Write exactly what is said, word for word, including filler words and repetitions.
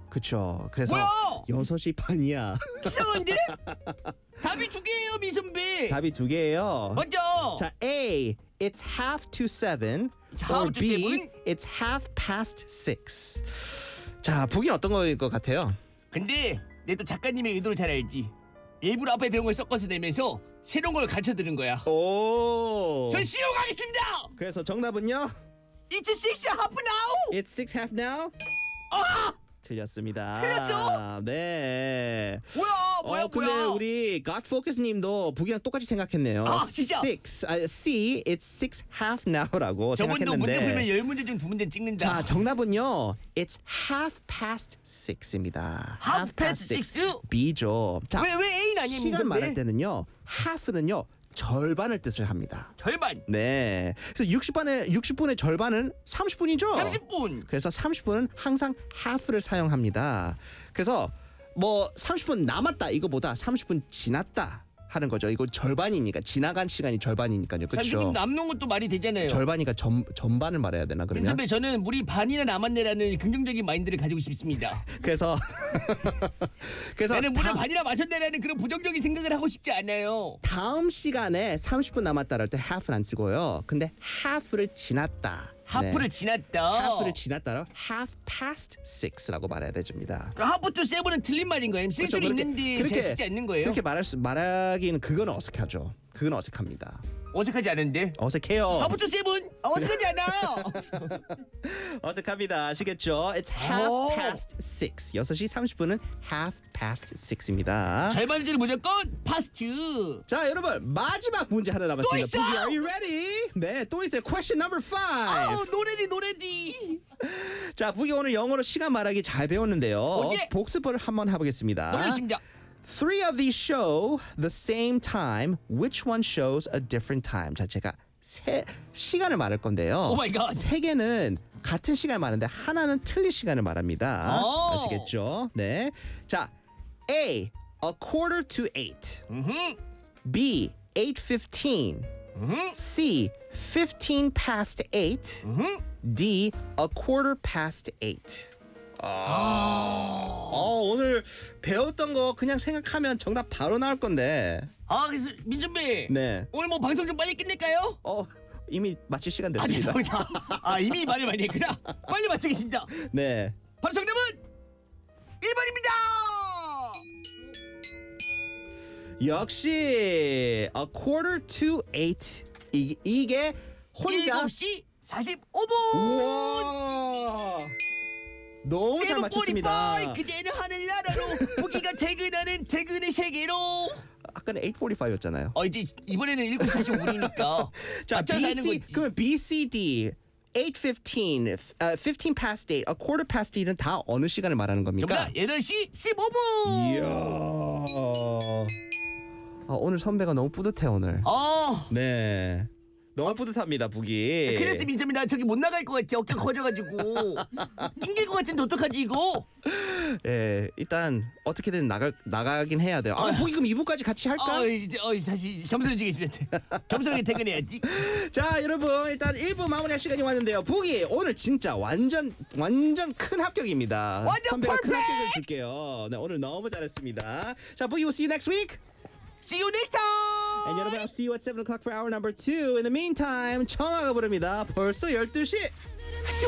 그쵸. 그래서 뭐야? 여섯 시 반이야. 이상한데? 답이 두 개예요, 민선배. 답이 두 개예요. 먼저. 자, A, it's half to seven. 자, or half to B, seven? it's half past six. 자, 보기는 어떤 거일 것 같아요? 근데 내 또 작가님의 의도를 잘 알지. 일부러 앞에 배운 걸 섞어서 내면서 새로운 걸 가르쳐 드는 거야. 오. 전 C로 가겠습니다. 그래서 정답은요? It's six half now. It's six half now? 아! 틀렸습니다. 틀렸어? 네. 뭐야? 뭐야? 어, 근데 뭐야? 우리 God Focus 님도 보기랑 똑같이 생각했네요. 아, 진짜? Six. 아, C, it's six half now라고 저분도 문제 풀면 생각했는데. 열 문제 중 두 문제 찍는다. 자, 정답은요. It's half past six입니다. half past six? B죠. 자, 왜, 왜 A는 아니에요, 시간 민선배? 말할 때는요. half는요. 절반을 뜻을 합니다. 절반. 네. 그래서 육십 분의 육십 분의 절반은 삼십 분이죠. 삼십 분. 그래서 삼십 분은 항상 half를 사용합니다. 그래서 뭐 삼십 분 남았다 이거보다 삼십 분 지났다 하는 거죠. 이거 절반이니까 지나간 시간이 절반이니까요. 삼십 분 그렇죠? 남는 것도 말이 되잖아요. 절반이니까 전 전반을 말해야 되나 그러면? 민선배, 저는 물이 반이나 남았네라는 긍정적인 마인드를 가지고 싶습니다. 그래서 그래서 나는 물을 다, 반이나 마셨네라는 그런 부정적인 생각을 하고 싶지 않아요. 다음 시간에 삼십 분 남았다를 때 half는 안 쓰고요. 근데 half를 지났다. 하프를 네. 지났다. half를 지났다로 half past six라고 말해야 됩니다. 그럼 하프 투 세븐은 틀린 말인 거예요? 쓸 그렇죠. 수는 그렇게- 있는데 그렇게- 잘 쓰지 않는 거예요? 그렇게 말할 수 말하기는 그건 어색하죠. 그건 어색합니다. 어색하지 않은데? 어색해요. 하프 투 세븐? 어색하지 않아. 어색합니다. 아시겠죠? It's half 오. past six. 여섯 시 삼십 분은 half past six입니다. 잘 말해주는 무조건 파스트. 자, 여러분 마지막 문제 하나 남았습니다. 또 있어? 보기, are you ready? 네, 또 있어요. Question number five. 아우, 노래디 노래디. 자, 부기 오늘 영어로 시간 말하기 잘 배웠는데요. 오, 예. 복습을 한번 해보겠습니다. 노래습니다. Three of these show the same time. Which one shows a different time? 자, 제가 세 시간을 말할 건데요. 오 마이 갓. 세 개는 같은 시간을 말하는데 하나는 틀린 시간을 말합니다. 오. 아시겠죠? 네. 자, A, a quarter to eight. 음흠. B, eight fifteen. 음흠. C, fifteen past eight. 음흠. D, a quarter past eight. 아, 어, 오늘 배웠던 거 그냥 생각하면 정답 바로 나올 건데. 아, 그래서 민준배. 네. 오늘 뭐 방송 좀 빨리 끝낼까요? 어, 이미 마칠 시간 아, 됐습니다. 죄송합니다. 아, 이미 말을 많이 했구나. 빨리 맞추겠습니다. 네. 바로 정답은 일 번입니다. 역시 a quarter to eight. 이, 이게 혼자 일곱 시 사십오 분. 우와. 너무 잘 맞췄습니다. 그대는 하늘나라로 보기가 퇴근하는 퇴근의 세계로. 아까는 eight forty-five였잖아요. 어, 이제 이번에는 일곱 시 사십오 분이니까 자, 맞춰서 하는 B C 거지. 그러면 B C D eight fifteen, uh, fifteen past eight, a quarter past eight은 다 어느 시간을 말하는 겁니까? 정답 여덟 시 십오 분. 이야. 아, 오늘 선배가 너무 뿌듯해 오늘. 어. 네. 너무 뿌듯합니다, 북이. 그래서 민점이 나 저기 못 나갈 것 같지. 어깨가 커져가지고 낑길 것 같은데 어떡하지 이거? 예, 일단 어떻게든 나가 나가긴 해야 돼요. 아, 북이 그럼 이 부까지 같이 할까? 어, 이제 어, 사실 겸손해지겠습니다. 겸손하게 퇴근해야지. 자, 여러분 일단 일 부 마무리할 시간이 왔는데요. 북이 오늘 진짜 완전 완전 큰 합격입니다. 완전 선배가 큰 perfect! 합격을 줄게요. 네, 오늘 너무 잘했습니다. 자, 북이 we'll see you next week. See you next time. And 여러분, I'll see you at seven o'clock for hour number two. In the meantime, 청아가 부릅니다. 벌써 열두 시.